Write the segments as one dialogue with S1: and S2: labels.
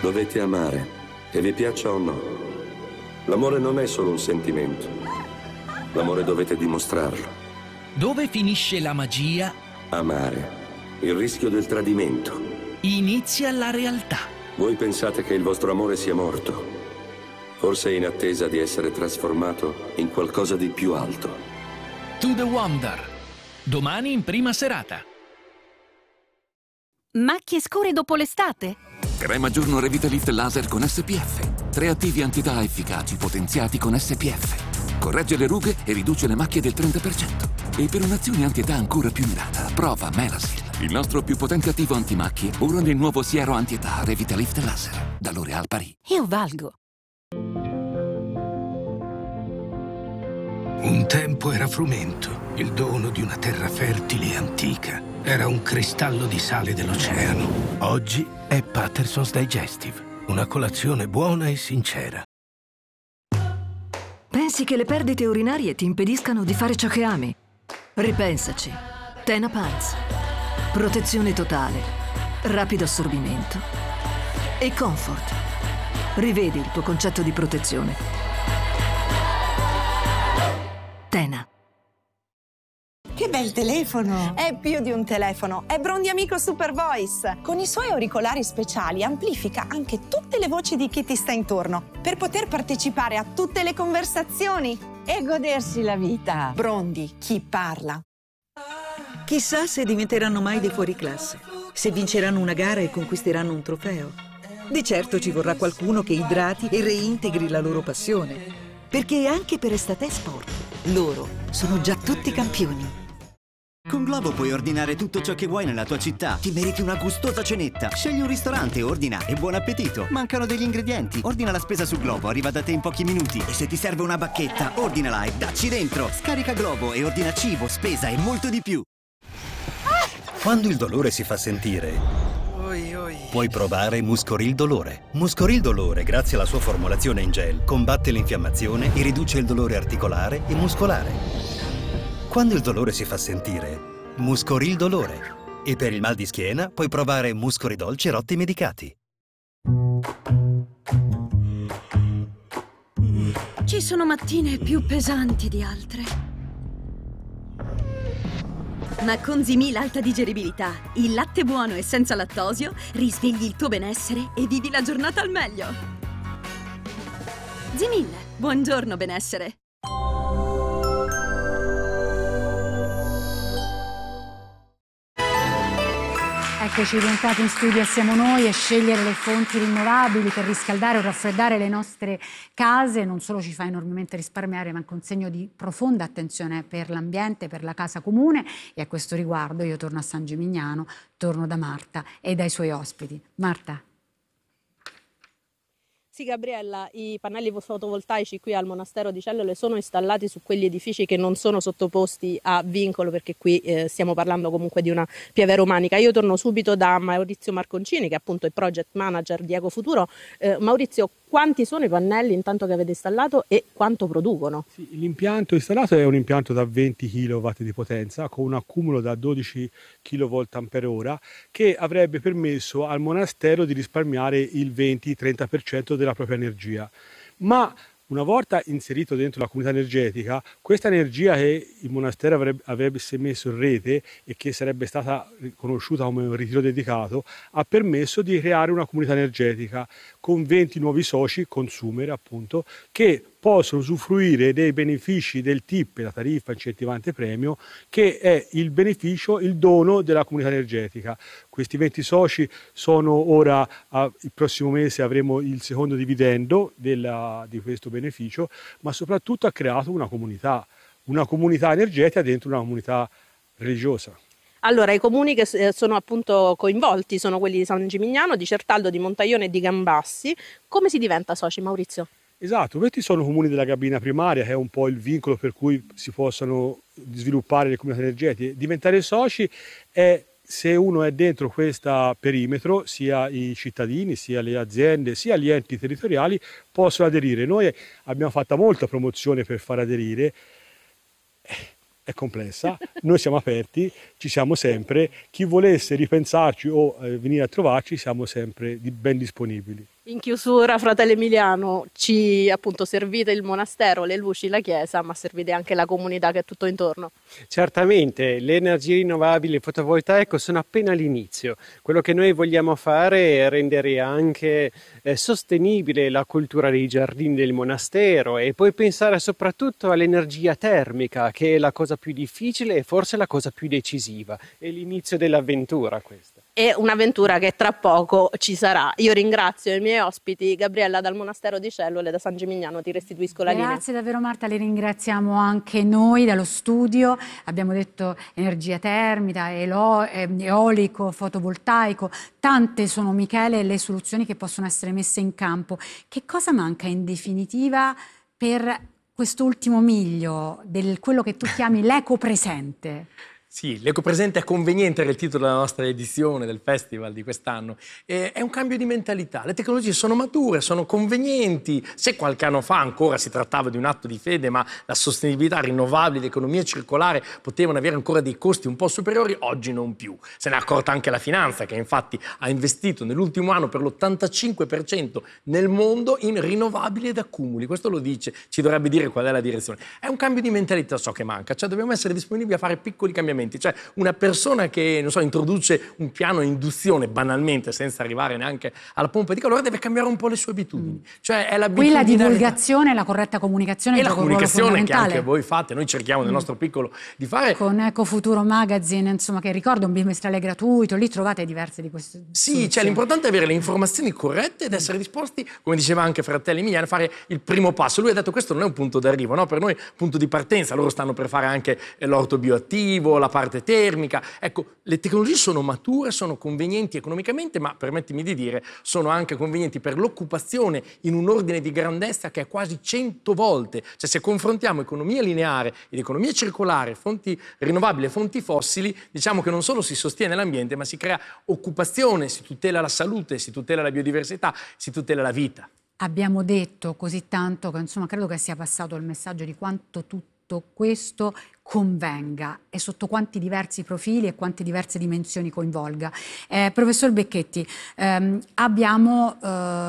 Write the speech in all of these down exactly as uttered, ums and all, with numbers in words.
S1: Dovete amare, che vi piaccia o no. L'amore non è solo un sentimento. L'amore dovete dimostrarlo.
S2: Dove finisce la magia?
S1: Amare. Il rischio del tradimento.
S2: Inizia la realtà.
S1: Voi pensate che il vostro amore sia morto. Forse è in attesa di essere trasformato in qualcosa di più alto.
S2: To the Wonder. Domani in prima serata.
S3: Macchie scure dopo l'estate?
S4: Crema giorno Revitalift laser con S P F. Tre attivi antità efficaci potenziati con S P F. Corregge le rughe e riduce le macchie del trenta per cento. E per un'azione antità ancora più mirata, prova Melasil, il nostro più potente attivo antimacchie, ora nel nuovo siero antietà Revitalift laser, da L'Oréal Paris.
S3: Io valgo.
S5: Un tempo era frumento, il dono di una terra fertile e antica. Era un cristallo di sale dell'oceano. Oggi è Patterson's Digestive, una colazione buona e sincera.
S6: Pensi che le perdite urinarie ti impediscano di fare ciò che ami? Ripensaci. Tena Pants. Protezione totale, rapido assorbimento e comfort. Rivedi il tuo concetto di protezione. Tena.
S7: Che bel telefono!
S8: È più di un telefono, è Brondi Amico Super Voice. Con i suoi auricolari speciali amplifica anche tutte le voci di chi ti sta intorno per poter partecipare a tutte le conversazioni
S7: E godersi la vita.
S8: Brondi, chi parla.
S9: Chissà se diventeranno mai dei fuoriclasse, se vinceranno una gara e conquisteranno un trofeo. Di certo ci vorrà qualcuno che idrati e reintegri la loro passione, perché anche per Estate Sport loro sono già tutti campioni.
S10: Con Glovo puoi ordinare tutto ciò che vuoi nella tua città. Ti meriti una gustosa cenetta. Scegli un ristorante, ordina e buon appetito. Mancano degli ingredienti. Ordina la spesa su Glovo, arriva da te in pochi minuti. E se ti serve una bacchetta, ordinala e dacci dentro. Scarica Glovo e ordina cibo, spesa e molto di più.
S11: Quando il dolore si fa sentire, puoi provare Muscoril Dolore. Muscoril Dolore, grazie alla sua formulazione in gel, combatte l'infiammazione e riduce il dolore articolare e muscolare. Quando il dolore si fa sentire, Muscoril Dolore. E per il mal di schiena puoi provare Muscoridol Cerotti Medicati.
S3: Ci sono mattine più pesanti di altre. Ma con Zimil Alta Digeribilità, il latte buono e senza lattosio, risvegli il tuo benessere e vivi la giornata al meglio. Zimil, buongiorno benessere.
S12: Eccoci rientrati in studio e siamo noi a scegliere le fonti rinnovabili per riscaldare o raffreddare le nostre case. Non solo ci fa enormemente risparmiare, ma anche un segno di profonda attenzione per l'ambiente, per la casa comune. E a questo riguardo io torno a San Gimignano, torno da Marta e dai suoi ospiti. Marta.
S13: Sì, Gabriella, i pannelli fotovoltaici qui al Monastero di Cellole sono installati su quegli edifici che non sono sottoposti a vincolo, perché qui eh, stiamo parlando comunque di una pieve romanica. Io torno subito da Maurizio Marconcini, che è appunto il project manager di Ecofuturo. Eh, Maurizio, quanti sono i pannelli intanto che avete installato e quanto producono?
S14: Sì, l'impianto installato è un impianto da venti chilowatt di potenza con un accumulo da dodici chilovolt ampere ora che avrebbe permesso al monastero di risparmiare il venti trenta per cento della propria energia. Ma una volta inserito dentro la comunità energetica, questa energia che il monastero avrebbe, avrebbe messo in rete e che sarebbe stata riconosciuta come un ritiro dedicato, ha permesso di creare una comunità energetica con venti nuovi soci, consumer appunto, che possono usufruire dei benefici del T I P, la tariffa incentivante premio, che è il beneficio, il dono della comunità energetica. Questi venti soci sono ora, a, il prossimo mese avremo il secondo dividendo della, di questo beneficio, ma soprattutto ha creato una comunità, una comunità energetica dentro una comunità religiosa.
S13: Allora, i comuni che sono appunto coinvolti sono quelli di San Gimignano, di Certaldo, di Montaione e di Gambassi. Come si diventa soci, Maurizio?
S14: Esatto, questi sono comuni della cabina primaria, che è un po' il vincolo per cui si possono sviluppare le comunità energetiche. Diventare soci è se uno è dentro questo perimetro, sia i cittadini, sia le aziende, sia gli enti territoriali possono aderire. Noi abbiamo fatto molta promozione per far aderire, è complessa, noi siamo aperti, ci siamo sempre, chi volesse ripensarci o eh, venire a trovarci siamo sempre ben disponibili.
S13: In chiusura, fratello Emiliano, ci appunto servite il monastero, le luci, la chiesa, ma servite anche la comunità che è tutto intorno.
S15: Certamente, le energie rinnovabili, il fotovoltaico sono appena all'inizio. Quello che noi vogliamo fare è rendere anche eh, sostenibile la cultura dei giardini del monastero e poi pensare soprattutto all'energia termica, che è la cosa più difficile e forse la cosa più decisiva. È l'inizio dell'avventura questa.
S13: È un'avventura che tra poco ci sarà. Io ringrazio i miei ospiti, Gabriella dal Monastero di Cellule, da San Gimignano, ti restituisco la linea.
S12: Grazie davvero Marta, le ringraziamo anche noi dallo studio. Abbiamo detto energia termica, elo- eolico, fotovoltaico, tante sono, Michele, le soluzioni che possono essere messe in campo. Che cosa manca in definitiva per quest'ultimo miglio del quello che tu chiami l'eco presente?
S16: Sì, l'eco presente è conveniente, era il titolo della nostra edizione del festival di quest'anno. E è un cambio di mentalità. Le tecnologie sono mature, sono convenienti. Se qualche anno fa ancora si trattava di un atto di fede, ma la sostenibilità rinnovabile, l'economia circolare potevano avere ancora dei costi un po' superiori, oggi non più. Se ne è accorta anche la finanza, che infatti ha investito nell'ultimo anno per l'ottantacinque per cento nel mondo in rinnovabili ed accumuli. Questo lo dice, ci dovrebbe dire qual è la direzione. È un cambio di mentalità ciò che manca, cioè dobbiamo essere disponibili a fare piccoli cambiamenti. Cioè una persona che, non so, introduce un piano a induzione banalmente senza arrivare neanche alla pompa di calore deve cambiare un po' le sue abitudini. Mm. Cioè è
S12: Qui la divulgazione e la corretta comunicazione
S16: e
S12: gioca
S16: la comunicazione
S12: un ruolo fondamentale.
S16: Che anche voi fate, noi cerchiamo nel nostro piccolo di fare.
S12: Con Ecofuturo Magazine, insomma, che ricordo un bimestrale gratuito, lì trovate diverse di queste.
S16: Sì, cioè l'importante è avere le informazioni corrette ed essere disposti, come diceva anche Fratelli Emiliano, a fare il primo passo. Lui ha detto questo non è un punto d'arrivo, no? Per noi è un punto di partenza. Loro stanno per fare anche l'orto bioattivo, la parte termica. Ecco, le tecnologie sono mature, sono convenienti economicamente, ma permettimi di dire, sono anche convenienti per l'occupazione in un ordine di grandezza che è quasi cento volte. Cioè se confrontiamo economia lineare ed economia circolare, fonti rinnovabili e fonti fossili, diciamo che non solo si sostiene l'ambiente, ma si crea occupazione, si tutela la salute, si tutela la biodiversità, si tutela la vita.
S12: Abbiamo detto così tanto che insomma credo che sia passato il messaggio di quanto tutto questo convenga e sotto quanti diversi profili e quante diverse dimensioni coinvolga. Eh, professor Becchetti, ehm, abbiamo eh,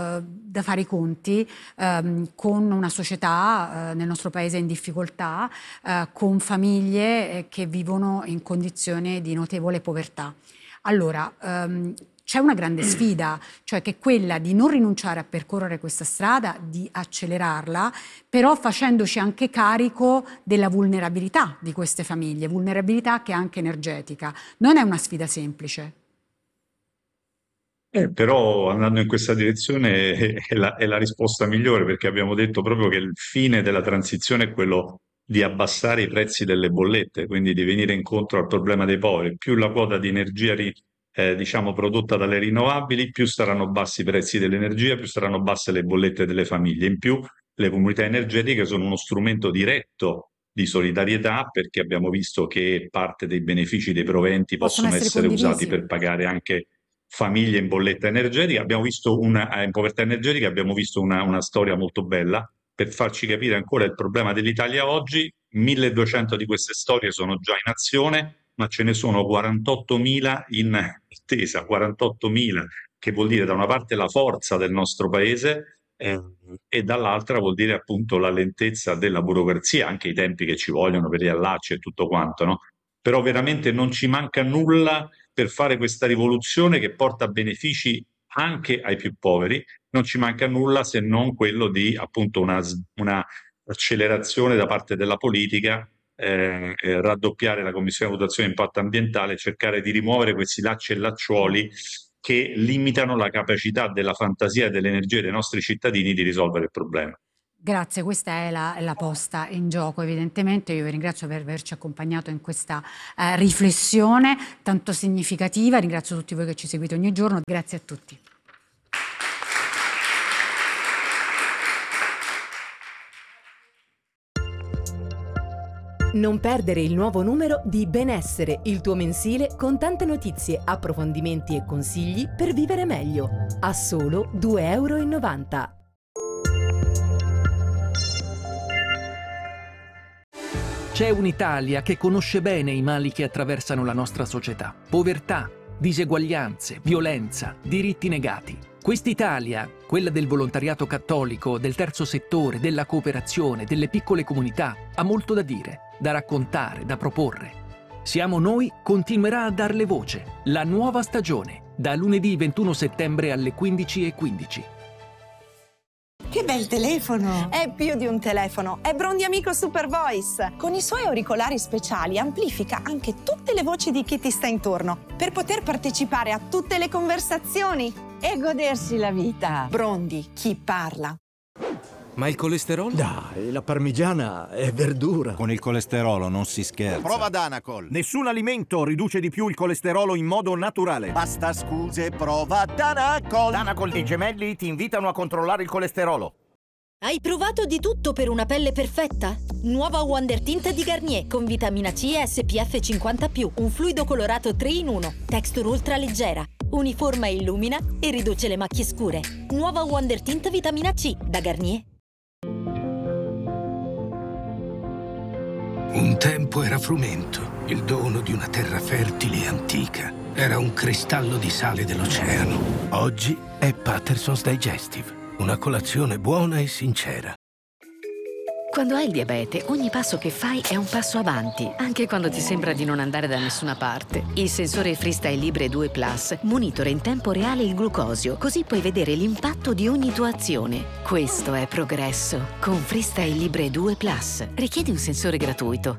S12: da fare i conti ehm, con una società eh, nel nostro paese in difficoltà, eh, con famiglie eh, che vivono in condizioni di notevole povertà. Allora, ehm, c'è una grande sfida, cioè che è quella di non rinunciare a percorrere questa strada, di accelerarla, però facendoci anche carico della vulnerabilità di queste famiglie, vulnerabilità che è anche energetica. Non è una sfida semplice.
S17: Eh, però andando in questa direzione è, è la, è la risposta migliore, perché abbiamo detto proprio che il fine della transizione è quello di abbassare i prezzi delle bollette, quindi di venire incontro al problema dei poveri. Più la quota di energia ri- eh, diciamo prodotta dalle rinnovabili, più saranno bassi i prezzi dell'energia, più saranno basse le bollette delle famiglie. In più le comunità energetiche sono uno strumento diretto di solidarietà, perché abbiamo visto che parte dei benefici dei proventi possono, possono essere, essere usati per pagare anche famiglie in bolletta energetica. Abbiamo visto una, in povertà energetica abbiamo visto una, una storia molto bella per farci capire ancora il problema dell'Italia oggi. milleduecento di queste storie sono già in azione, ma ce ne sono quarantottomila in attesa, quarantottomila, che vuol dire da una parte la forza del nostro paese eh, e dall'altra vuol dire appunto la lentezza della burocrazia, anche i tempi che ci vogliono per gli allacci e tutto quanto, no? Però veramente non ci manca nulla per fare questa rivoluzione che porta benefici anche ai più poveri. Non ci manca nulla se non quello di appunto una, una accelerazione da parte della politica, eh, eh, raddoppiare la Commissione di valutazione di impatto ambientale, cercare di rimuovere questi lacci e lacciuoli che limitano la capacità della fantasia e dell'energia dei nostri cittadini di risolvere il problema.
S12: Grazie, questa è la, la posta in gioco evidentemente. Io vi ringrazio per averci accompagnato in questa eh, riflessione tanto significativa. Ringrazio tutti voi che ci seguite ogni giorno. Grazie a tutti.
S18: Non perdere il nuovo numero di Benessere, il tuo mensile con tante notizie, approfondimenti e consigli per vivere meglio. A solo due e novanta euro.
S2: C'è un'Italia che conosce bene i mali che attraversano la nostra società. Povertà, diseguaglianze, violenza, diritti negati. Quest'Italia quella del volontariato cattolico, del terzo settore, della cooperazione, delle piccole comunità, ha molto da dire, da raccontare, da proporre. Siamo Noi continuerà a darle voce. La nuova stagione, da lunedì ventuno settembre alle quindici e quindici.
S7: Che bel telefono!
S8: È più di un telefono, è Brondi Amico Super Voice. Con i suoi auricolari speciali amplifica anche tutte le voci di chi ti sta intorno per poter partecipare a tutte le conversazioni
S7: e godersi la vita.
S8: Brondi, chi parla.
S19: Ma il colesterolo? Dai, la parmigiana è verdura.
S20: Con il colesterolo non si scherza.
S21: Prova Danacol. Nessun alimento riduce di più il colesterolo in modo naturale.
S22: Basta scuse, prova Danacol.
S21: Danacol e i gemelli ti invitano a controllare il colesterolo.
S23: Hai provato di tutto per una pelle perfetta? Nuova Wonder Tint di Garnier con vitamina C e S P F cinquanta più, un fluido colorato tre in uno, texture ultra leggera, uniforma e illumina e riduce le macchie scure. Nuova Wonder Tint vitamina C da Garnier.
S5: Un tempo era frumento, il dono di una terra fertile e antica. Era un cristallo di sale dell'oceano. Oggi è Patterson's Digestive, una colazione buona e sincera.
S24: Quando hai il diabete, ogni passo che fai è un passo avanti, anche quando ti sembra di non andare da nessuna parte. Il sensore Freestyle Libre due Plus monitora in tempo reale il glucosio, così puoi vedere l'impatto di ogni tua azione. Questo è progresso. Con Freestyle Libre due Plus. Richiedi un sensore gratuito.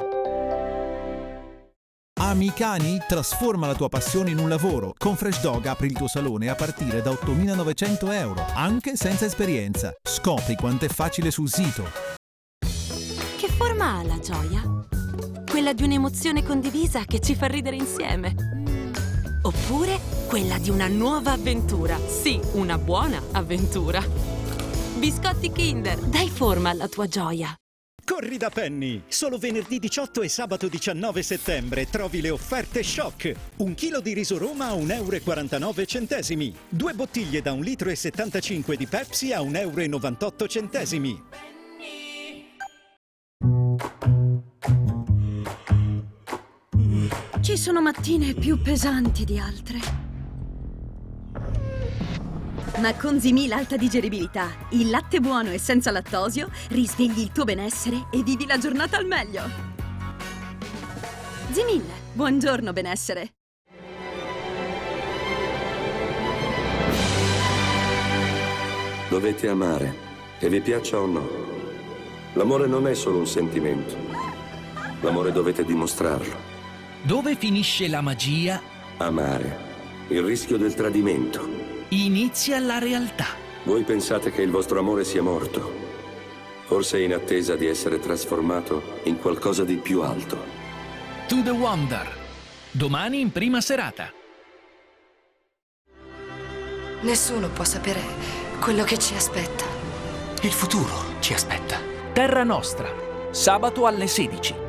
S25: Ami i cani? Trasforma la tua passione in un lavoro. Con Fresh Dog apri il tuo salone a partire da ottomilanovecento euro, anche senza esperienza. Scopri quanto è facile sul sito.
S26: Che forma ha la gioia? Quella di un'emozione condivisa che ci fa ridere insieme. Oppure quella di una nuova avventura. Sì, una buona avventura. Biscotti Kinder, dai forma alla tua gioia.
S27: Corri da Penny! Solo venerdì diciotto e sabato diciannove settembre trovi le offerte shock. Un chilo di riso Roma a un euro e quarantanove centesimi. Due bottiglie da un litro e settantacinque di Pepsi a un euro e novantotto centesimi.
S3: Ci sono mattine più pesanti di altre. Ma con Zimil alta digeribilità, il latte buono e senza lattosio, risvegli il tuo benessere e vivi la giornata al meglio. Zimil, buongiorno benessere.
S1: Dovete amare, che vi piaccia o no. L'amore non è solo un sentimento. L'amore dovete dimostrarlo.
S2: Dove finisce la magia?
S1: Amare. Il rischio del tradimento.
S2: Inizia la realtà.
S1: Voi pensate che il vostro amore sia morto. Forse in attesa di essere trasformato in qualcosa di più alto.
S2: To the Wonder. Domani in prima serata.
S28: Nessuno può sapere quello che ci aspetta.
S29: Il futuro ci aspetta.
S2: Terra Nostra. Sabato alle sedici.